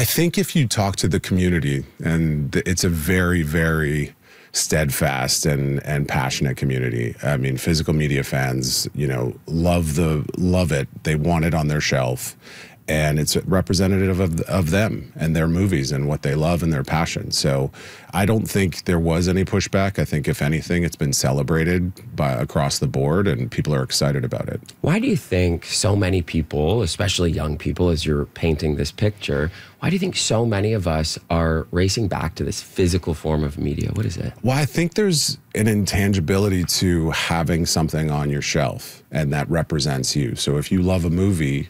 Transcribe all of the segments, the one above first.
I think if you talk to the community, and it's a very, very steadfast and passionate community. I mean, physical media fans, love it. They want it on their shelf. And it's representative of them and their movies and what they love and their passion. So I don't think there was any pushback. I think, if anything, it's been celebrated across the board, and people are excited about it. Why do you think so many people, especially young people, as you're painting this picture, why do you think so many of us are racing back to this physical form of media? What is it? Well, I think there's an intangibility to having something on your shelf, and that represents you. So if you love a movie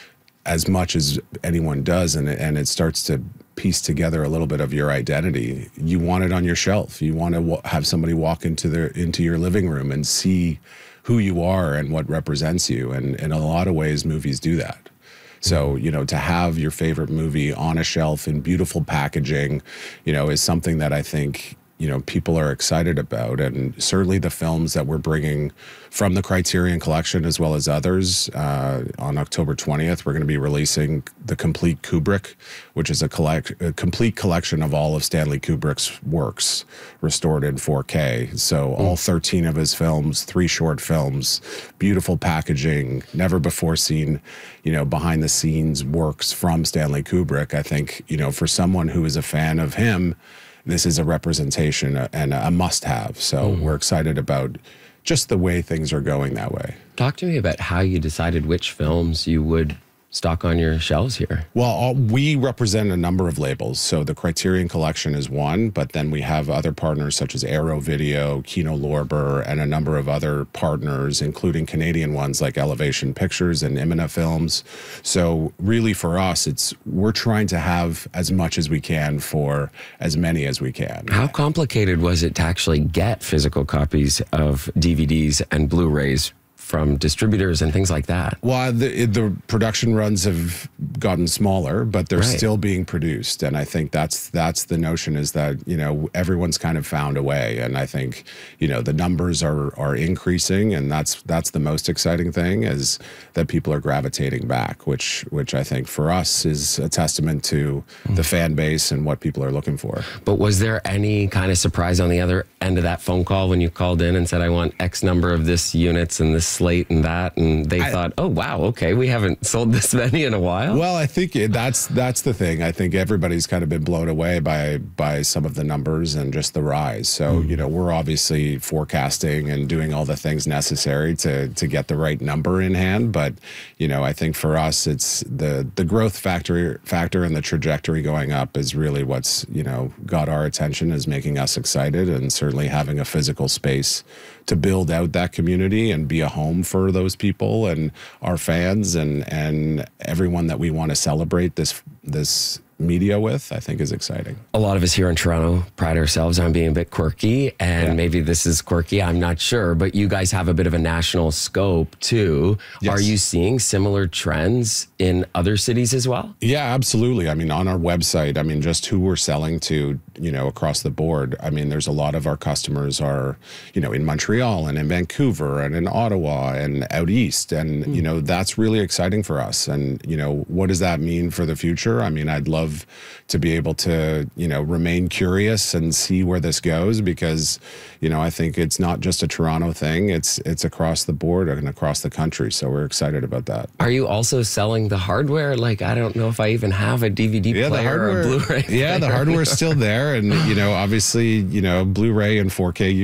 as much as anyone does, and it starts to piece together a little bit of your identity, you want it on your shelf. You want to have somebody walk into your living room and see who you are and what represents you. And in a lot of ways, movies do that. So, to have your favorite movie on a shelf in beautiful packaging, is something that I think, people are excited about. And certainly the films that we're bringing from the Criterion Collection, as well as others, on October 20th, we're going to be releasing the Complete Kubrick, which is a complete collection of all of Stanley Kubrick's works, restored in 4K. So all 13 of his films, 3 short films, beautiful packaging, never before seen, behind the scenes works from Stanley Kubrick. I think, for someone who is a fan of him, this is a representation and a must-have. So we're excited about just the way things are going that way. Talk to me about how you decided which films you would stock on your shelves here. Well, we represent a number of labels. So the Criterion Collection is one, but then we have other partners such as Arrow Video, Kino Lorber, and a number of other partners, including Canadian ones like Elevation Pictures and Imina Films. So really for us, we're trying to have as much as we can for as many as we can. How complicated was it to actually get physical copies of DVDs and Blu-rays from distributors and things like that? Well, the production runs have gotten smaller, but they're still being produced. And I think that's the notion, is that, everyone's kind of found a way. And I think, the numbers are increasing, and that's the most exciting thing, is that people are gravitating back, which I think for us is a testament to the fan base and what people are looking for. But was there any kind of surprise on the other end of that phone call when you called in and said, I want X number of this units and this slate and that, and they thought, oh wow, okay, we haven't sold this many in a while? Well, I think that's the thing. I think everybody's kind of been blown away by some of the numbers and just the rise. So we're obviously forecasting and doing all the things necessary to get the right number in hand. But I think for us, it's the growth factor and the trajectory going up is really what's got our attention, is making us excited, and certainly having a physical space to build out that community and be a home for those people and our fans and everyone that we want to celebrate this media with, I think is exciting. A lot of us here in Toronto pride ourselves on being a bit quirky, and maybe this is quirky, I'm not sure, but you guys have a bit of a national scope too. Yes. Are you seeing similar trends in other cities as well? Yeah, absolutely. I mean, on our website, just who we're selling to, across the board. There's a lot of our customers are, in Montreal and in Vancouver and in Ottawa and out east. And, that's really exciting for us. And, what does that mean for the future? I'd love to be able to, remain curious and see where this goes, because, I think it's not just a Toronto thing. It's across the board and across the country. So we're excited about that. Are you also selling the hardware? Like, I don't know if I even have a DVD player or a Blu-ray. Yeah, the hardware's still there. And, obviously, Blu-ray and 4K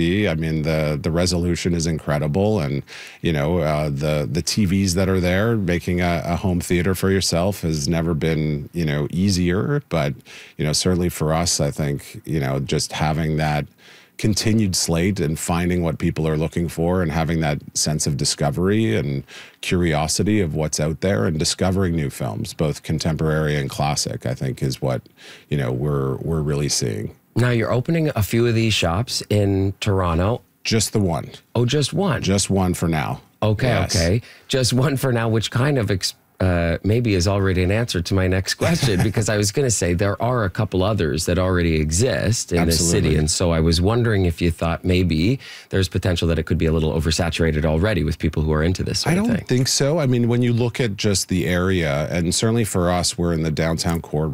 UHD, the resolution is incredible. And, the TVs that are there, making a home theater for yourself has never been, easier. But, certainly for us, I think, just having that continued slate and finding what people are looking for and having that sense of discovery and curiosity of what's out there and discovering new films, both contemporary and classic, I think is what, we're really seeing. Now you're opening a few of these shops in Toronto. Just the one. Oh, just one? Just one for now. Okay, yes. Okay. Just one for now, which kind of maybe is already an answer to my next question, because I was going to say there are a couple others that already exist in this city. And so I was wondering if you thought maybe there's potential that it could be a little oversaturated already with people who are into this sort of thing. I don't think so. When you look at just the area, and certainly for us, we're in the downtown core